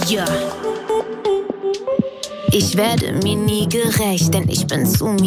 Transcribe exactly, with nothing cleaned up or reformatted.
Ja. Ich werde mir nie gerecht, denn ich bin zu mir